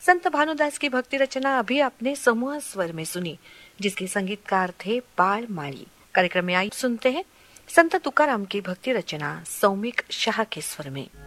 संत भानुदास की भक्ति रचना अभी आपने समूह स्वर में सुनी, जिसके संगीतकार थे बाल माली। कार्यक्रम में आई सुनते हैं संत तुकाराम की भक्ति रचना सौमिक शाह के स्वर में।